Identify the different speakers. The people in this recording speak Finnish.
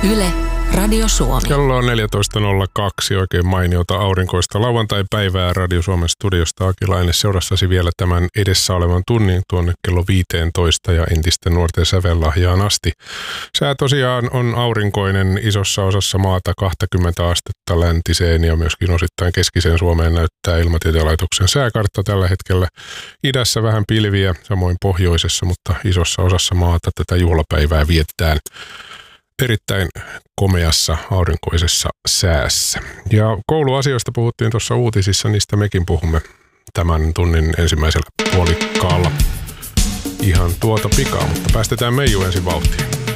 Speaker 1: Yle, Radio Suomi.
Speaker 2: Kello on 14.02, oikein mainiota aurinkoista lauantai-päivää Radio Suomen studiosta. Aki Laine seurassasi vielä tämän edessä olevan tunnin tuonne kello 15 ja entisten nuorten sävellahjaan asti. Sää tosiaan on aurinkoinen, isossa osassa maata 20 astetta läntiseen ja myöskin osittain keskiseen Suomeen näyttää Ilmatieteen laitoksen sääkartta tällä hetkellä. Idässä vähän pilviä, samoin pohjoisessa, mutta isossa osassa maata tätä juhlapäivää vietetään erittäin komeassa aurinkoisessa säässä. Ja kouluasioista puhuttiin tuossa uutisissa, niistä mekin puhumme tämän tunnin ensimmäisellä puolikkaalla ihan tuota pikaa, mutta päästetään Meiju ensin vauhtiin.